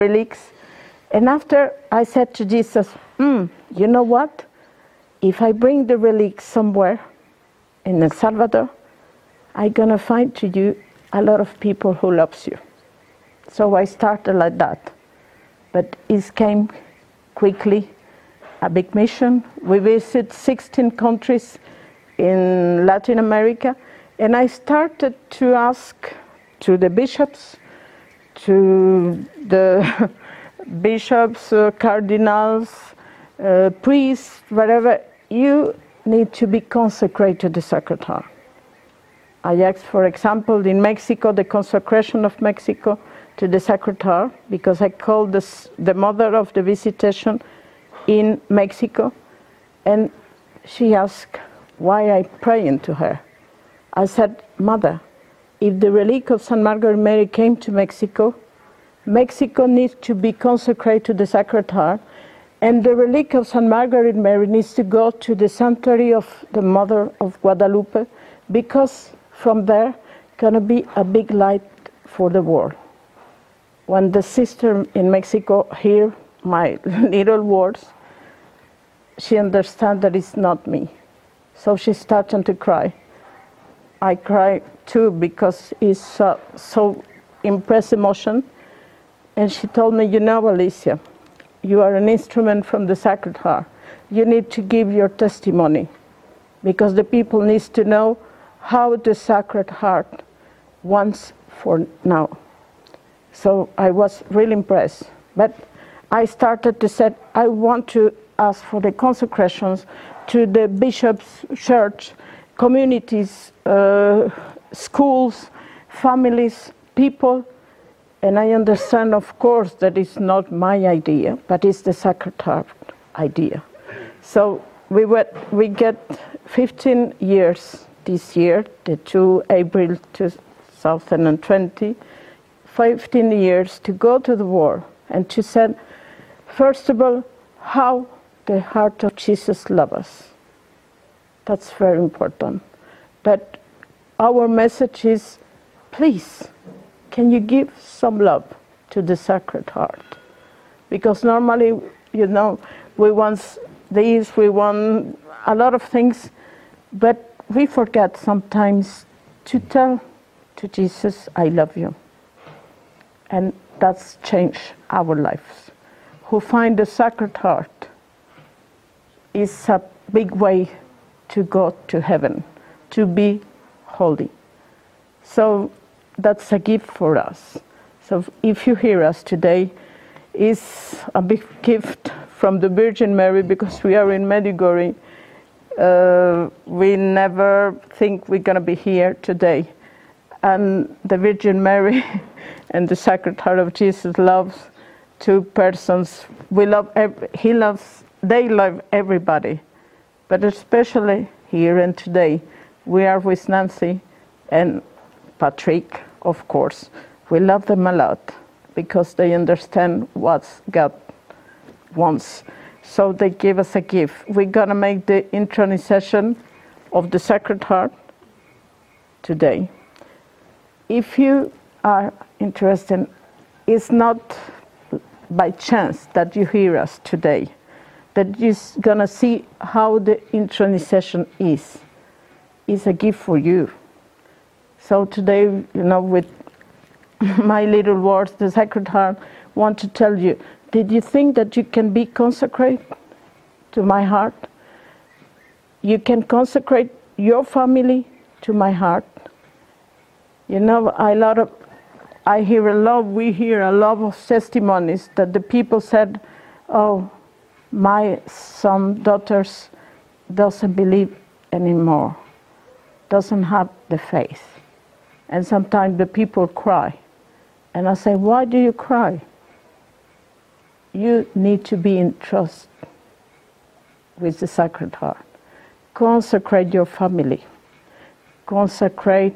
relics. And after I said to Jesus, you know what? If I bring the relics somewhere in El Salvador, I'm going to find to you a lot of people who loves you. So I started like that. But it came quickly, a big mission. We visited 16 countries in Latin America, and I started to ask to the bishops, to the bishops, cardinals, priests, whatever, you need to be consecrated to the Sacred Heart. I asked, for example, in Mexico, the consecration of Mexico to the Sacred Heart, because I called the mother of the Visitation in Mexico, and she asked why I praying to her. I said, Mother, if the relic of St. Margaret Mary came to Mexico, Mexico needs to be consecrated to the Sacred Heart, and the relic of St. Margaret Mary needs to go to the sanctuary of the Mother of Guadalupe, because from there going to be a big light for the world. When the sister in Mexico hear my little words, she understands that it's not me. So she started to cry. I cry too, because it's so impressed emotion. And she told me, you know, Alicia, you are an instrument from the Sacred Heart. You need to give your testimony, because the people need to know how the Sacred Heart wants for now. So I was really impressed. But I started to say, I want to ask for the consecrations to the bishops, church, communities, schools, families, people. And I understand, of course, that it's not my idea, but it's the Sacred Heart idea. So we get 15 years this year, the 2 April 2020, 15 years to go to the war and to say, first of all, how the heart of Jesus loves us. That's very important. But our message is, please, can you give some love to the Sacred Heart? Because normally, you know, we want this, we want a lot of things, but we forget sometimes to tell to Jesus, I love you. And that's changed our lives. Who find the Sacred Heart is a big way to go to heaven, to be holy. So that's a gift for us. So if you hear us today, it's a big gift from the Virgin Mary, because we are in Medjugorje. We never think we're going to be here today. And the Virgin Mary and the Sacred Heart of Jesus loves two persons. They love everybody. But especially here and today, we are with Nancy and Patrick, of course. We love them a lot, because they understand what God wants. So they give us a gift. We're going to make the intronization of the Sacred Heart today. If you are interested, it's not by chance that you hear us today, that you're going to see how the intronization is. It's a gift for you. So today, you know, with my little words, the Sacred Heart want to tell you, did you think that you can be consecrated to my heart? You can consecrate your family to my heart. You know, we hear a lot of testimonies that the people said, oh, my son, daughters doesn't believe anymore, doesn't have the faith. And sometimes the people cry. And I say, why do you cry? You need to be in trust with the Sacred Heart. Consecrate your family. Consecrate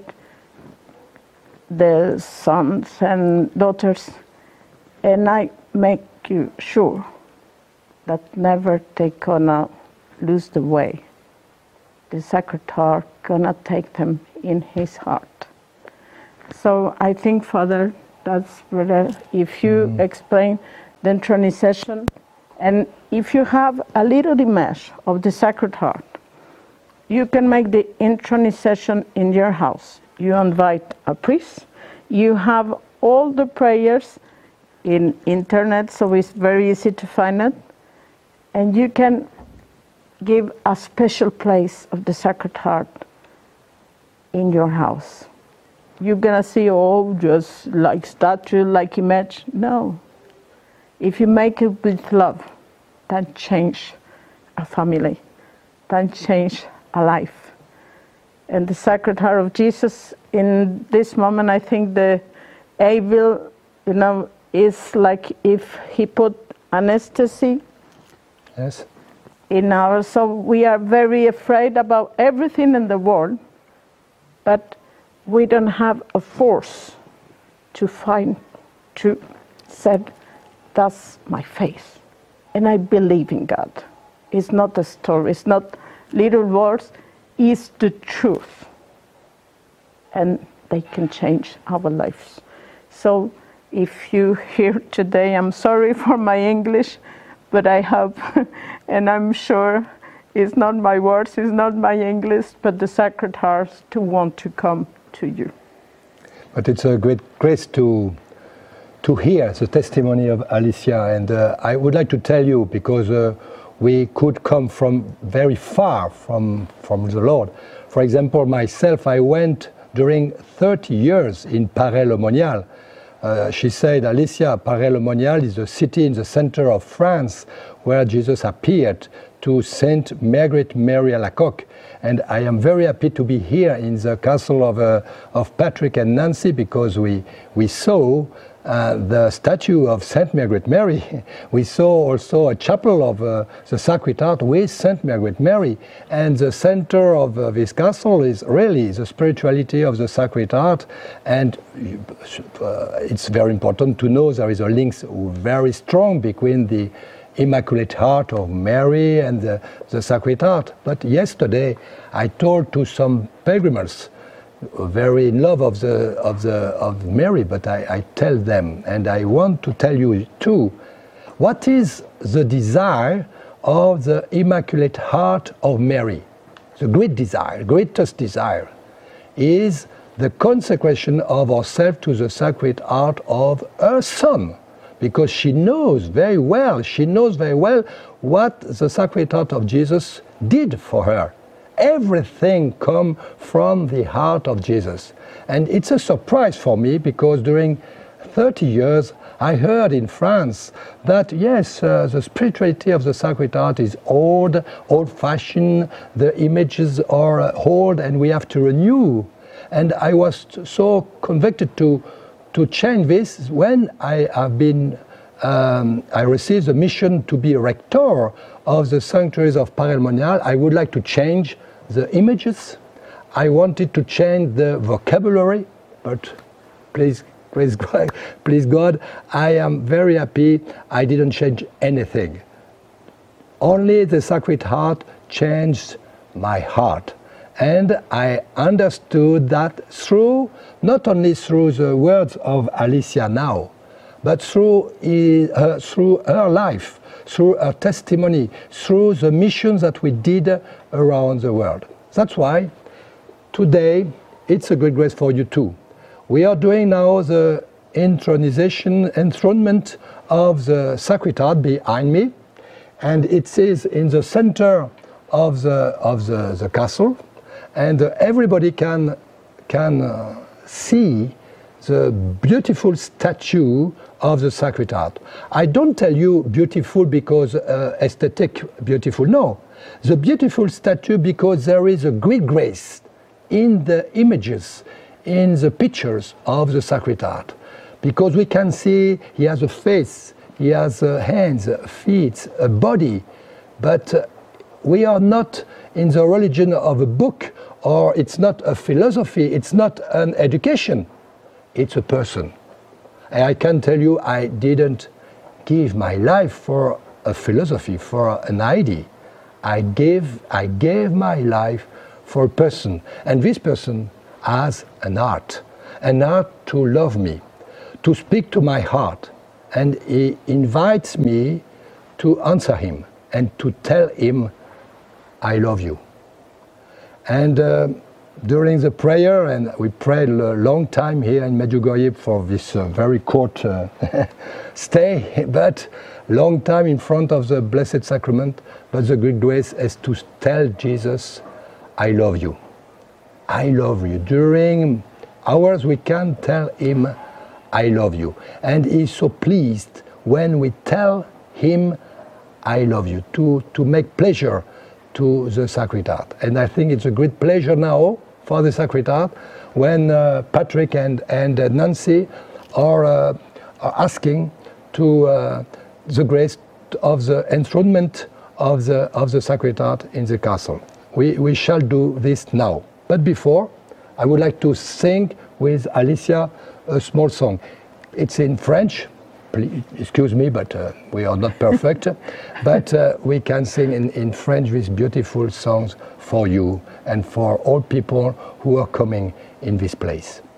the sons and daughters. And I make you sure that never they're gonna lose the way. The Sacred Heart gonna take them in His heart. So I think, Father, That's really, if you explain the intronization, and if you have a little image of the Sacred Heart, you can make the intronization in your house. You invite a priest. You have all the prayers in internet, so it's very easy to find it. And you can give a special place of the Sacred Heart in your house. You're gonna see, oh, just like statue, like image. No. If you make it with love, that change a family, that change a life. And the Sacred Heart of Jesus, in this moment, I think the evil, is like if he put anesthesia in our, so we are very afraid about everything in the world, but we don't have a force to find, to say, that's my faith. And I believe in God. It's not a story, it's not little words, it's the truth. And they can change our lives. So if you hear today, I'm sorry for my English, but I hope, and I'm sure it's not my words, it's not my English, but the Sacred Heart to want to come to you. But it's a great grace to hear the testimony of Alicia, and I would like to tell you, because we could come from very far from the Lord. For example, myself, I went during 30 years in Paray-le-Monial. She said, Alicia, Paray-le-Monial is a city in the center of France where Jesus appeared to Saint Margaret Mary Alacoque. And I am very happy to be here in the castle of Patrick and Nancy, because we saw the statue of Saint Margaret Mary. We saw also a chapel of the Sacred Heart with Saint Margaret Mary. And the center of this castle is really the spirituality of the Sacred Heart. And it's very important to know there is a link very strong between the Immaculate Heart of Mary and the Sacred Heart. But yesterday I told to some pilgrims, very in love of Mary, but I tell them, and I want to tell you too, what is the desire of the Immaculate Heart of Mary? The great desire, greatest desire, is the consecration of ourselves to the Sacred Heart of her Son. Because she knows very well what the Sacred Heart of Jesus did for her. Everything comes from the heart of Jesus. And it's a surprise for me, because during 30 years I heard in France that yes, the spirituality of the Sacred Heart is old-fashioned, the images are old and we have to renew. And I was so convicted to change this when I received the mission to be a rector of the sanctuaries of Paray-le-Monial. I would like to change the images. I wanted to change the vocabulary, but please God, I am very happy I didn't change anything. Only the Sacred Heart changed my heart. And I understood that not only through the words of Alicia now, but through her life, through her testimony, through the missions that we did around the world. That's why today it's a great grace for you too. We are doing now the enthronement of the Sacred Heart behind me, and it is in the center of the castle. And everybody can see the beautiful statue of the Sacred Heart. I don't tell you beautiful because aesthetic beautiful, no. The beautiful statue because there is a great grace in the images, in the pictures of the Sacred Heart. Because we can see he has a face, he has hands, feet, a body, but we are not in the religion of a book, or it's not a philosophy, it's not an education, it's a person. And I can tell you I didn't give my life for a philosophy, for an idea. I gave my life for a person, and this person has an heart to love me, to speak to my heart, and he invites me to answer him and to tell him, I love you. And during the prayer, and we prayed a long time here in Medjugorje for this very short stay, but long time in front of the Blessed Sacrament, but the great grace is to tell Jesus, I love you. I love you. During hours we can tell him, I love you. And he's so pleased when we tell him, I love you, to make pleasure to the Sacred Heart. And I think it's a great pleasure now for the Sacred Heart when Patrick and Nancy are asking to the grace of the enthronement of the Sacred Heart in the castle. We shall do this now. But before, I would like to sing with Alicia a small song. It's in French. Please, excuse me, but we are not perfect. But we can sing in French these beautiful songs for you and for all people who are coming in this place.